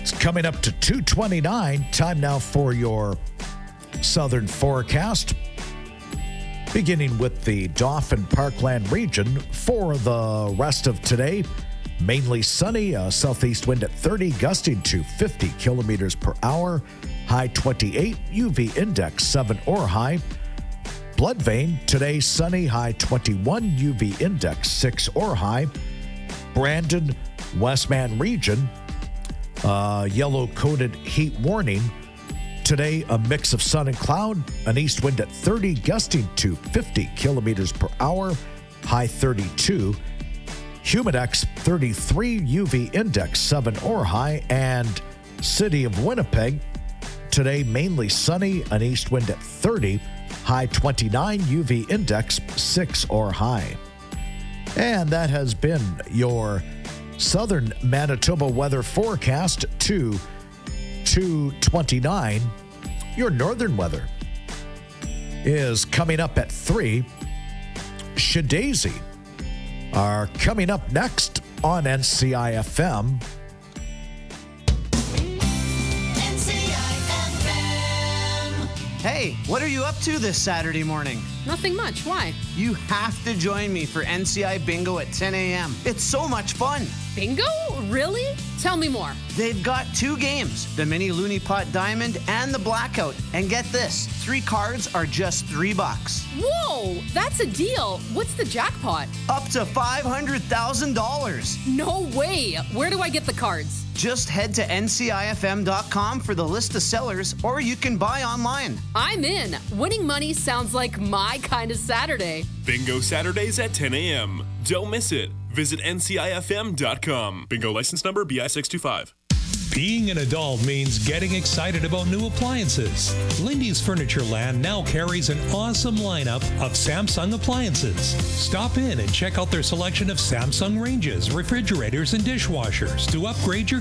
It's coming up to 2:29. Time now for your southern forecast. Beginning with the Dauphin Parkland region for the rest of today. Mainly sunny, a southeast wind at 30, gusting to 50 kilometers per hour. High 28, UV index 7 or high. Bloodvein, today sunny, high 21, UV index 6 or high. Brandon, Westman region, yellow-coated heat warning. Today, a mix of sun and cloud, an east wind at 30, gusting to 50 kilometers per hour, high 32. Humidex 33, UV index 7 or high. And City of Winnipeg, today mainly sunny, an east wind at 30, high 29, UV index 6 or high. And that has been your southern Manitoba weather forecast to 2:29. Your northern weather is coming up at 3. Shadazy are coming up next on NCIFM. Hey, what are you up to this Saturday morning? Nothing much. Why? You have to join me for NCI Bingo at 10 a.m. It's so much fun. Bingo? Really? Tell me more. They've got 2 games, the Mini Looney Pot Diamond and the Blackout. And get this, 3 cards are just $3. Whoa, that's a deal. What's the jackpot? Up to $500,000. No way. Where do I get the cards? Just head to ncifm.com for the list of sellers, or you can buy online. I'm in. Winning money sounds like my kind of Saturday. Bingo Saturdays at 10 a.m. Don't miss it. Visit ncifm.com. Bingo license number BI625. Being an adult means getting excited about new appliances. Lindy's Furniture Land now carries an awesome lineup of Samsung appliances. Stop in and check out their selection of Samsung ranges, refrigerators, and dishwashers to upgrade your